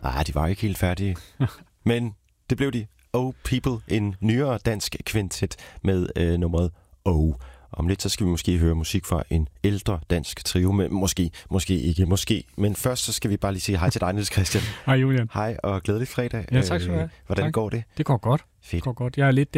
Nej, de var ikke helt færdige. Men det blev de. Oh People, en nyere dansk kvintet med nummeret Oh. Om lidt så skal vi måske høre musik fra en ældre dansk trio, men måske ikke. Men først så skal vi bare lige sige hej til dig, Niels Christian. Hej Julian. Hej og glædelig fredag. Ja, tak skal du have. Hvordan tak. går det? Det går godt. Fedt. Det går godt. Jeg er lidt,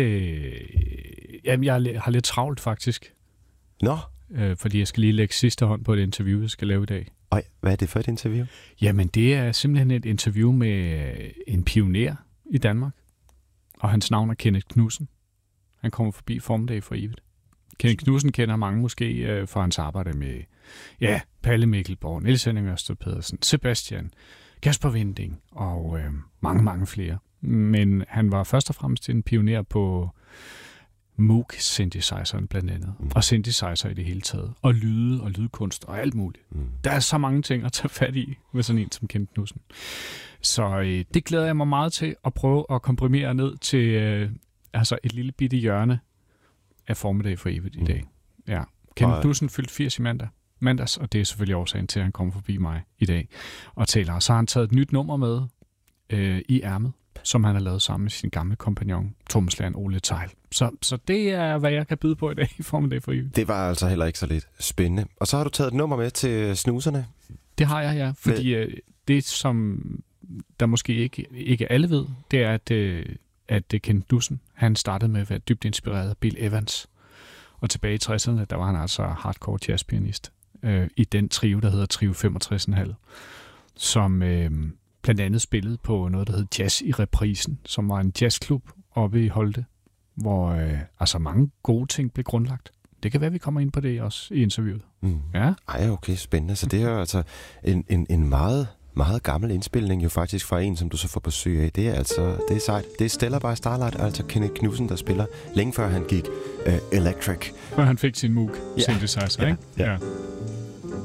jeg har lidt travlt faktisk. Nå? Fordi jeg skal lige lægge sidste hånd på et interview, jeg skal lave i dag. Oj, hvad er det for et interview? Jamen, det er simpelthen et interview med en pioner i Danmark. Og hans navn er Kenneth Knudsen. Han kommer forbi Formiddag for evigt. Kenneth Knudsen kender mange måske for hans arbejde med Palle Mikkelborg, Niels Henning Ørsted Pedersen, Sebastian, Kasper Winding og mange flere. Men han var først og fremmest en pioner på Moog synthesizeren blandt andet, og synthesizer i det hele taget, og lyde og lydkunst og alt muligt. Der er så mange ting at tage fat i med sådan en som Kenneth Knudsen. Så det glæder jeg mig meget til at prøve at komprimere ned til et lille bitte hjørne af Formiddag for evigt i dag. Ja. Kenneth Knudsen fyldte 80 i mandags, og det er selvfølgelig årsagen til, at han kommer forbi mig i dag og taler. Og så har han taget et nyt nummer med i ærmet, som han har lavet sammen med sin gamle kompagnon, Thomas Lern Ole Theil. Så det er, hvad jeg kan byde på i dag i Formiddag for evigt. Det var altså heller ikke så lidt spændende. Og så har du taget et nummer med til snuserne. Det har jeg, ja. Fordi det, som der måske ikke alle ved, det er, at Kenneth Knudsen, han startede med at være dybt inspireret af Bill Evans. Og tilbage i 60'erne, der var han altså hardcore jazzpianist i den trio, der hedder Trio 65,5, som blandt andet spillede på noget, der hed Jazz i Reprisen, som var en jazzklub oppe i Holte, hvor mange gode ting blev grundlagt. Det kan være, vi kommer ind på det også i interviewet. Ja? Ej, okay, spændende. Så det er jo altså en meget, meget gammel indspilning jo faktisk fra en, som du så får besøg af. Det er sejt. Det er Stellar by Starlight, altså Kenneth Knudsen, der spiller længe før han gik electric. Før han fik sin Moog synthesizer, ikke? Ja.